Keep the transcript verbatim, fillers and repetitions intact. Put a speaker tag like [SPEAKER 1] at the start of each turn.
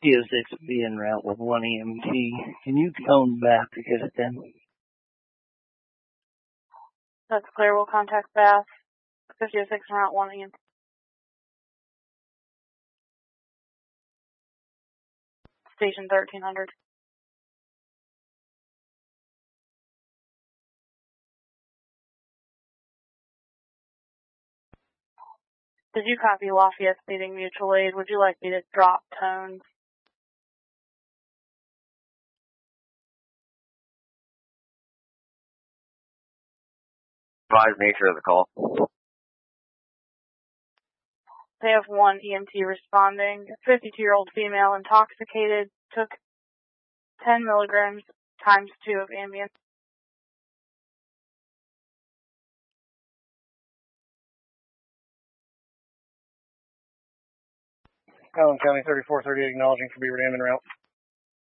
[SPEAKER 1] P O six will be en route with one E M T. Can you phone back to get it then?
[SPEAKER 2] That's clear. We'll contact Bath. fifty oh six en route, one E M T. Station thirteen hundred. Did you copy Lafayette needing mutual aid? Would you like me to drop tones?
[SPEAKER 3] Advise nature of the call.
[SPEAKER 2] They have one E M T responding. fifty-two-year-old female intoxicated, took ten milligrams times two of Ambien.
[SPEAKER 4] Collin County thirty-four thirty-eight acknowledging for Beaver Dam en route.